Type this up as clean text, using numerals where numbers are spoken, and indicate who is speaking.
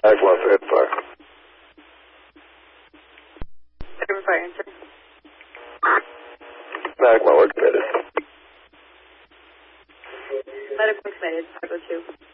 Speaker 1: Agua Fed Fire.
Speaker 2: Fire fire answer.
Speaker 1: Agua, we're committed.
Speaker 2: Medical committed, 502.